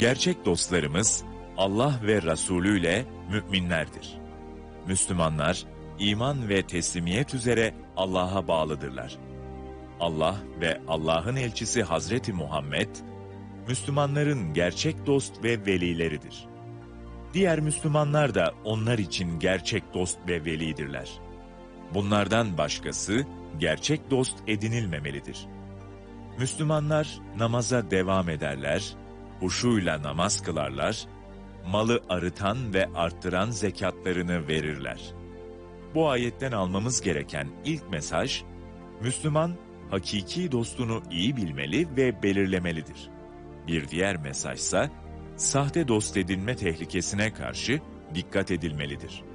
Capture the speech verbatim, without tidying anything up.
Gerçek dostlarımız Allah ve Resulü ile müminlerdir. Müslümanlar, iman ve teslimiyet üzere Allah'a bağlıdırlar. Allah ve Allah'ın elçisi Hazreti Muhammed, Müslümanların gerçek dost ve velileridir. Diğer Müslümanlar da onlar için gerçek dost ve velidirler. Bunlardan başkası gerçek dost edinilmemelidir. Müslümanlar namaza devam ederler, huşuyla namaz kılarlar, malı arıtan ve arttıran zekatlarını verirler. Bu ayetten almamız gereken ilk mesaj, Müslüman, hakiki dostunu iyi bilmeli ve belirlemelidir. Bir diğer mesajsa, sahte dost edinme tehlikesine karşı dikkat edilmelidir.